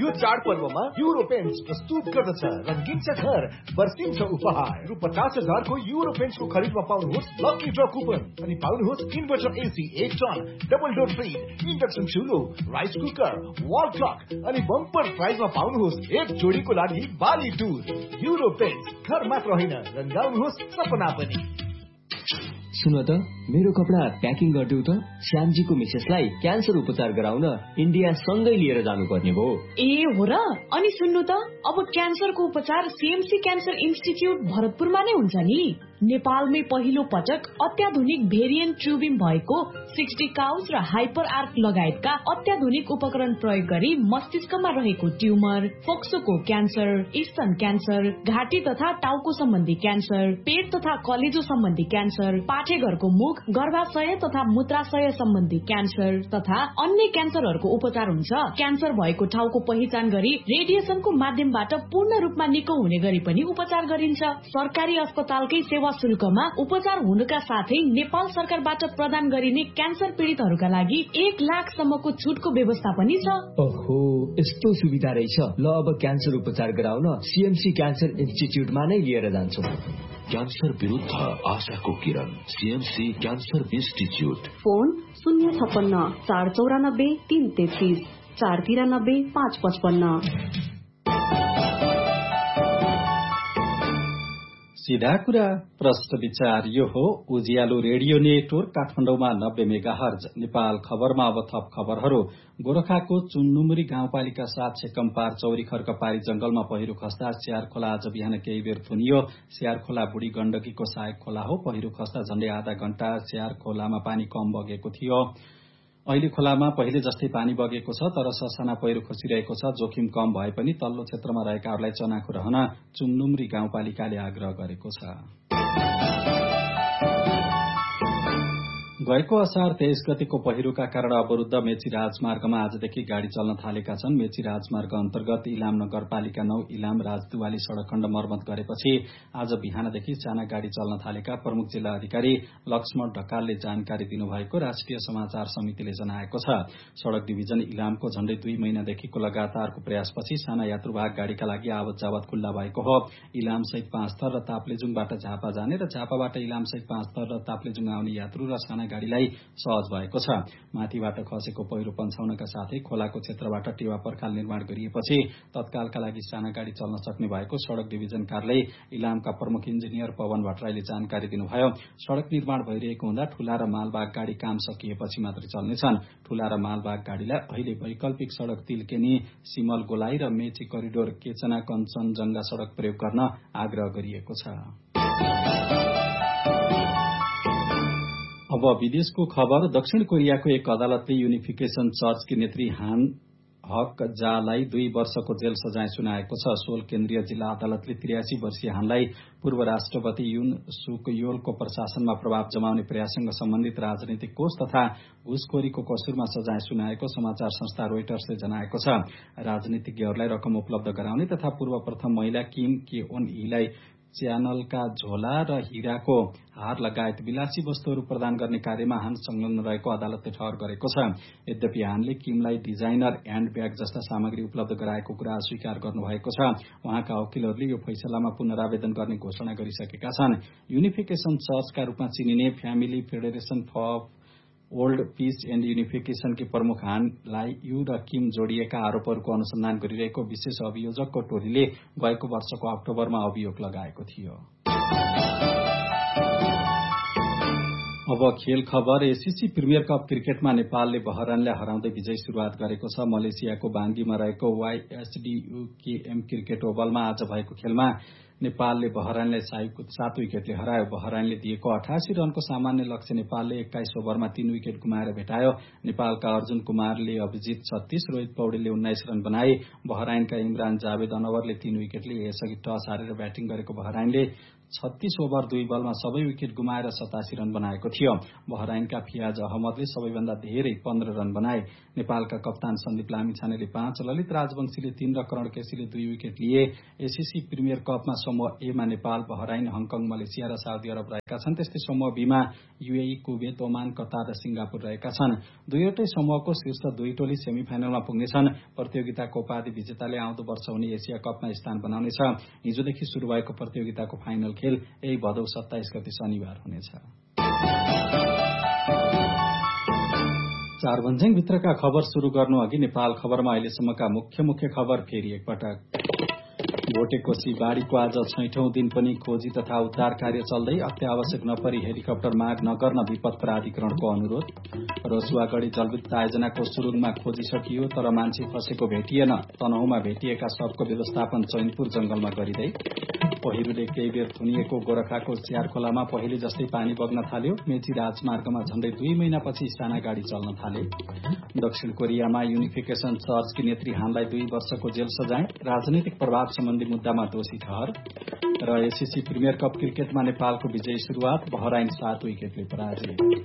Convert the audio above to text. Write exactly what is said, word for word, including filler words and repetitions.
यो चाडपर्वमा euro paints प्रस्तुत गर्दछ रंगीन छ घर बर्सिन्छ उपहार रु पचास हजारको युरो पेन्ट्सको खरिदमा पाउनुहोस् लकी ड्र कुपन अनि पाउनुहोस् इन्भर्टर एसी एक ton double door fridge induction चुलो rice cooker wall clock अनि बम्पर प्राइजमा पाउनुहोस् एक जोडीको लागि बाली टुर युरो पेन्ट्स घर मात्र होइन रंगाउनुहोस् सपना पनि। सुन त मेरो कपडा प्याकिङ गरिदेऊ त श्यामजीको मिसेसलाई क्यान्सर उपचार गराउन इन्डिया सँगै लिएर जानुपर्ने भयो। ए हो र? अनि सुन्नु त अब क्यान्सरको उपचार सीएमसी क्यान्सर इन्स्टिच्युट भरतपुरमा नै हुन्छ नि। नेपालमै पहिलो पटक अत्याधुनिक भेरिएन्ट ट्युबिङ भएको सिक्सटी काउज र हाइपर आर्क लगायतका अत्याधुनिक उपकरण प्रयोग गरी मस्तिष्कमा रहेको ट्युमर, फोक्सोको क्यान्सर, स्तन क्यान्सर, घाँटी तथा टाउको सम्बन्धी क्यान्सर, पेट तथा कलेजो सम्बन्धी क्यान्सर, पाठेघरको मुख, गर्भाशय तथा मूत्राशय सम्बन्धी क्यान्सर तथा अन्य क्यान्सरहरूको उपचार हुन्छ। क्यान्सर भएको ठाउँको पहिचान गरी रेडिएसनको माध्यमबाट पूर्ण रूपमा निको हुने गरी पनि उपचार गरिन्छ। सरकारी अस्पतालकै सेवा शुल्कमा उपचार हुनुका साथै नेपाल सरकारबाट प्रदान गरिने क्यान्सर पीड़ितहरूका लागि एक लाख सम्मको छुटको व्यवस्था पनि छ। ओहो, यस्तो सुविधा रहेछ। ल अब क्यान्सर उपचार गराउन सीएमसी क्यान्सर इन्स्टिच्युटमा नै लिएर जान्छौँ। क्यान्सर विरुद्ध आशाको किरण सीएमसी क्यान्सर इन्स्टिच्युट। फोन शून्य छप्पन्न चार चौरानब्बे तीन तेत्तीस चार तिरानब्बे पाँच पचपन्न। सीधा कुरा प्रश्न विचार यो हो उज्यालो रेडियो नेटवर्क काठमाडौँमा नब्बे मेगा हर्ज। नेपाल खबरमा अब थप खबरहरू। गोरखाको चुन्नुमुरी गाउँपालिका सात सेकम्पार चौरी खर्कपारी जंगलमा पहिरो खस्दा स्यार खोला आज बिहान केही बेर थुनियो। स्यार खोला बुढी गण्डकीको सहायक खोला हो। पहिरो खस्दा झण्डै आधा घण्टा स्यार खोलामा पानी कम बगेको थियो। अहिले खोलामा पहिले जस्तै पानी बगेको छ, तर ससाना पहिरो खसिरहेको छ। जोखिम कम भए पनि तल्लो क्षेत्रमा रहेकाहरूलाई चनाखो रहन चुन्नुमुरी गाउँपालिकाले आग्रह गरेको छ। गएको असार तेइस गतिको पहिरोका कारण अवरूद्ध मेची राजमार्गमा आजदेखि गाड़ी चल्न थालेका छन्। मेची राजमार्ग अन्तर्गत इलाम नगरपालिका नौ इलाम राजदुवाली सड़क खण्ड मर्मत गरेपछि आज बिहानदेखि साना गाड़ी चल्न थालेका प्रमुख जिल्ला अधिकारी लक्ष्मण ढकालले जानकारी दिनुभएको राष्ट्रिय समाचार समितिले जनाएको छ। सड़क डिभिजन इलामको झण्डै दुई महिनादेखिको लगातारको प्रयासपछि साना यात्रुवाहक गाड़ीका लागि आवत जावत खुल्ला भएको हो। इलाम सहित पाँच थर र ताप्लेजुङबाट झापा जाने र झापाबाट इलाम सहित पाँच थर र ताप्लेजुङ आउने यात्रु र साना गाड़ीलाई सहज भएको छ। माथिबाट खसेको पहिरो पन्छाउनका साथै खोलाको क्षेत्रबाट टेवा पर्खाल निर्माण गरिएपछि तत्कालका लागि साना गाड़ी चल्न सक्ने भएको सड़क डिभिजन कार्यालय इलामका प्रमुख इन्जिनियर पवन भट्टराईले जानकारी दिनुभयो। सड़क निर्माण भइरहेको हुँदा ठूला र मालवाहक गाड़ी काम सकिएपछि मात्रै चल्नेछन्। ठूला र मालवाहक गाड़ीलाई अहिले वैकल्पिक सड़क तिलकेनी सिमल गोलाई र मेची करिडोर केचना कञ्चनजंघा सड़क प्रयोग गर्न आग्रह गरिएको छ। अब विदेशको खबर। दक्षिण कोरियाको एक अदालतले युनिफिकेशन चर्चकी नेत्री हान हक जालाई दुई वर्षको जेल सजाय सुनाएको छ। सोल केन्द्रीय जिल्ला अदालतले त्रियासी वर्षीय हानलाई पूर्व राष्ट्रपति युन सुक योलको प्रशासनमा प्रभाव जमाउने प्रयाससँग सम्बन्धित राजनीतिक कोष तथा घुसखोरीको कसुरमा सजाय सुनाएको समाचार संस्था रोइटर्सले जनाएको छ। राजनीतिज्ञहरूलाई रकम उपलब्ध गराउने तथा पूर्व प्रथम महिला किम के ओन ईलाई च्यानलका झोला र हीराको हार लगायत विलासी वस्तुहरू प्रदान गर्ने कार्यमा हान संलग्न रहेको अदालतले ठहर गरेको छ। यद्यपि हानले किमलाई डिजाइनर ह्याण्ड ब्याग जस्ता सामग्री उपलब्ध गराएको कुरा अस्वीकार गर्नुभएको छ। उहाँका वकिलहरूले यो फैसलामा पुनरावेदन गर्ने घोषणा गरिसकेका छन्। युनिफिकेशन चर्चका रूपमा चिनिने family federation for old piece and युनिफिकेशनकी प्रमुख हानलाई यू र किम जोडिएका आरोपहरूको अनुसन्धान गरिरहेको विशेष अभियोजकको टोलीले गएको वर्षको अक्टोबरमा अभियोग लगाएको थियो। अब खेल खबर। एसीसी प्रिमियर कप क्रिकेटमा नेपालले बहरानलाई हराउँदै विजय शुरूआत गरेको छ। मलेसियाको बाङ्गीमा रहेको वाईएसडीयूकेएम क्रिकेट ओभलमा आज भएको खेलमा नेपालले बहरानलाई सात विकेटले हरायो। बहरानले दिएको अठासी रनको सामान्य लक्ष्य नेपालले एक्काइस ओभरमा तीन विकेट गुमाएर भेटायो। नेपालका अर्जुन कुमारले अभिजित छत्तीस, रोहित पौडेलले उन्नाइस रन बनाए। बहराइनका इमरान जावेद अनवरले तीन विकेटले यसअघि टस हारेर ब्याटिङ गरेको बहराइनले छत्तीस ओभर दुई बलमा सबै विकेट गुमाएर सतासी रन बनाएको थियो। बहराइनका फियाज अहमदले सबैभन्दा धेरै पन्ध्र रन बनाए। नेपालका कप्तान सन्दीप लामिछानेले पाँच, ललित राजवंशीले तीन र करण केसीले दुई विकेट लिए। एसीसी प्रिमियर कपमा समूह एमा नेपाल, बहराइन, हङकङ, मलेसिया र साउदी अरब रहेका छन्। त्यस्तै समूह बीमा युएई, कुवेत, ओमान, कतार र सिंगापुर रहेका छन्। दुईवटै समूहको शीर्ष दुई टोली सेमी फाइनलमा पुग्नेछन्। प्रतियोगिताको उपाधि विजेताले आउँदो वर्ष हुने एसिया कपमा स्थान बनाउनेछ। हिजोदेखि शुरू भएको प्रतियोगिताको फाइनल खेल यही भदौ सत्ताइस गते शनिबार हुनेछ। चार भन्ज्याङ भित्रका खबर शुरू गर्नु अघि नेपाल खबरमा अहिलेसम्मका मुख्य मुख्य खबर फेरि एकपटक। भोटेकोशी बाढ़ीको आज छैठौं दिन पनि खोजी तथा उद्धार कार्य चल्दै। अत्यावश्यक नपरी हेलिकप्टर माग नगर्न विपद प्राधिकरणको अनुरोध। रसुवागढ़ी जलविद्युत आयोजनाको सुरुङमा खोजी सकियो तर मान्छे फसेको भेटिएन। तनहुँमा भेटिएका शवको व्यवस्थापन चैनपुर जंगलमा गरिँदै। पहिरोले केही बेर थुनिएको गोरखाको स्यार खोलामा पहिले जस्तै पानी बग्न थाल्यो। मेची राजमार्गमा झण्डै दुई महिनापछि साना गाड़ी चल्न थाले। दक्षिण कोरियामा युनिफिकेशन चर्चकी नेत्री हानलाई दुई वर्षको जेल सजाय। राजनैतिक प्रभाव सम्बन्धी मुद्दामा दोषी ठहर। र एसीसी प्रिमियर कप क्रिकेटमा नेपालको विजयी शुरूआत, बहराइन सात विकेटले पराजय।